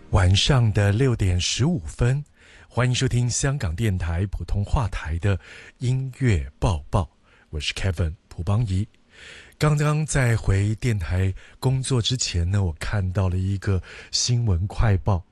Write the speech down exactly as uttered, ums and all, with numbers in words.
晚上的六点十五分，欢迎收听香港电台普通话台的音乐报报，我是 Kevin 蒲邦仪。刚刚在回电台工作之前呢，我看到了一个新闻快报，